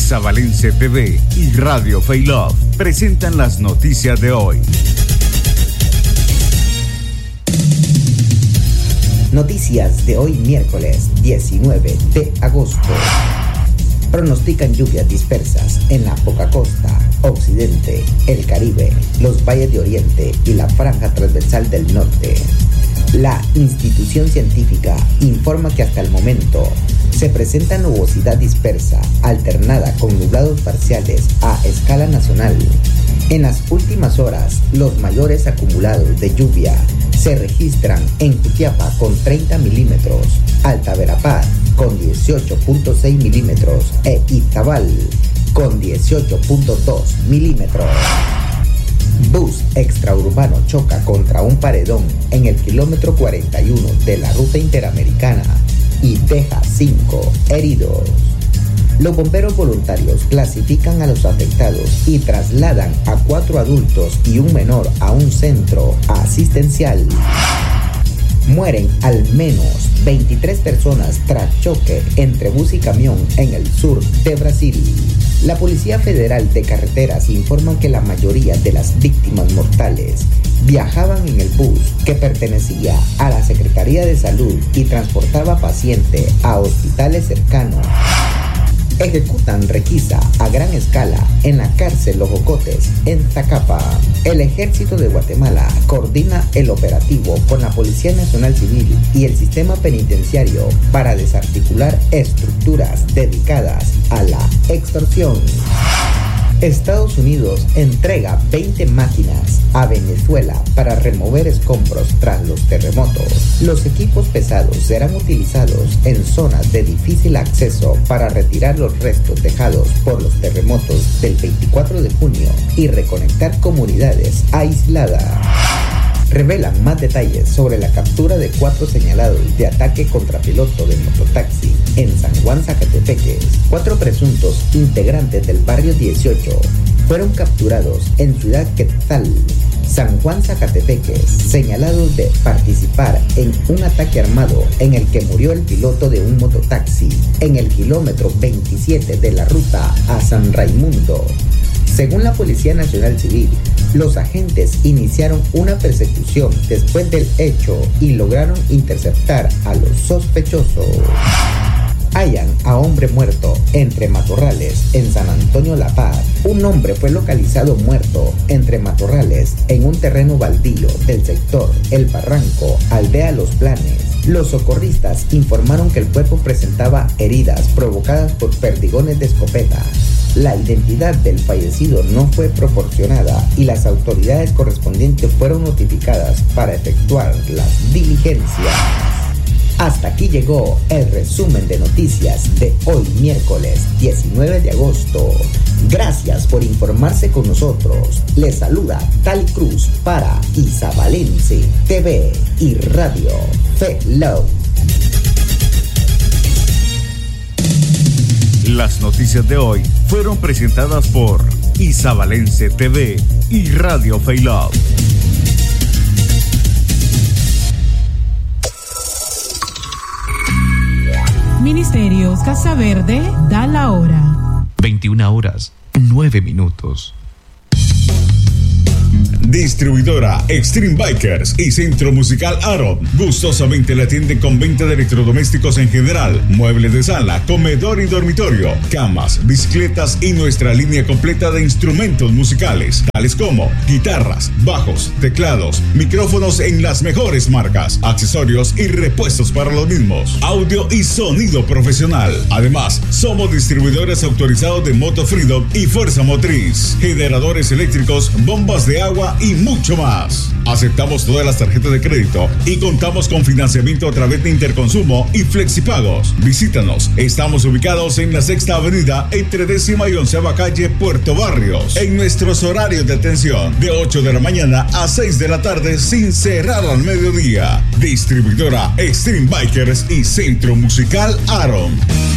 Isabalense TV y Radio Failove presentan las noticias de hoy. Noticias de hoy miércoles 19 de agosto. Pronostican lluvias dispersas en la Poca Costa, Occidente, el Caribe, los valles de Oriente y la franja transversal del norte. La institución científica informa que hasta el momento se presenta nubosidad dispersa alternada con nublados parciales a escala nacional. En las últimas horas, los mayores acumulados de lluvia se registran en Jutiapa con 30 milímetros, Alta Verapaz con 18.6 milímetros e Izabal con 18.2 milímetros. Bus extraurbano choca contra un paredón en el kilómetro 41 de la ruta interamericana y deja 5 heridos. Los bomberos voluntarios clasifican a los afectados y trasladan a 4 adultos y un menor a un centro asistencial. Mueren al menos 23 personas tras choque entre bus y camión en el sur de Brasil. La Policía Federal de Carreteras informa que la mayoría de las víctimas mortales viajaban en el bus que pertenecía a la Secretaría de Salud y transportaba pacientes a hospitales cercanos. Ejecutan requisa a gran escala en la cárcel Los Jocotes, en Zacapa. El Ejército de Guatemala coordina el operativo con la Policía Nacional Civil y el sistema penitenciario para desarticular estructuras dedicadas a la extorsión. Estados Unidos entrega 20 máquinas a Venezuela para remover escombros tras los terremotos. Los equipos pesados serán utilizados en zonas de difícil acceso para retirar los restos dejados por los terremotos del 24 de junio y reconectar comunidades aisladas. Revelan más detalles sobre la captura de 4 señalados de ataque contra piloto de mototaxi en San Juan, Zacatepeques. 4 presuntos integrantes del barrio 18 fueron capturados en Ciudad Quetzal, San Juan, Zacatepeques, señalados de participar en un ataque armado en el que murió el piloto de un mototaxi en el kilómetro 27 de la ruta a San Raimundo. Según la Policía Nacional Civil, los agentes iniciaron una persecución después del hecho y lograron interceptar a los sospechosos. Hallan a hombre muerto entre matorrales en San Antonio La Paz. Un hombre fue localizado muerto entre matorrales en un terreno baldío del sector El Barranco, aldea Los Planes. Los socorristas informaron que el cuerpo presentaba heridas provocadas por perdigones de escopeta. La identidad del fallecido no fue proporcionada y las autoridades correspondientes fueron notificadas para efectuar las diligencias. Hasta aquí llegó el resumen de noticias de hoy miércoles 19 de agosto. Gracias por informarse con nosotros. Les saluda Tali Cruz para Isabalense TV y Radio Failove. Las noticias de hoy fueron presentadas por Isabalense TV y Radio Failove. Ministerios Casa Verde da la hora. 21:09. Distribuidora Extreme Bikers y Centro Musical Aaron gustosamente le atienden con venta de electrodomésticos en general, muebles de sala, comedor y dormitorio, camas, bicicletas y nuestra línea completa de instrumentos musicales, tales como guitarras, bajos, teclados, micrófonos en las mejores marcas, accesorios y repuestos para los mismos, audio y sonido profesional. Además, somos distribuidores autorizados de Moto Freedom y Fuerza Motriz, generadores eléctricos, bombas de agua y mucho más. Aceptamos todas las tarjetas de crédito y contamos con financiamiento a través de Interconsumo y Flexipagos. Visítanos. Estamos ubicados en la 6ª Avenida entre 10ª y 11ª calle Puerto Barrios. En nuestros horarios de atención de 8 de la mañana a 6 de la tarde sin cerrar al mediodía. Distribuidora Extreme Bikers y Centro Musical Aaron.